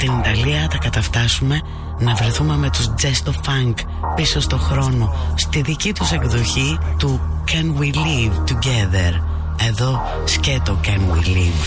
στην Ιταλία θα καταφτάσουμε να βρεθούμε με τους Gesto Funk πίσω στο χρόνο, στη δική τους εκδοχή του Can We Live Together. Εδώ σκέτο Can We Live.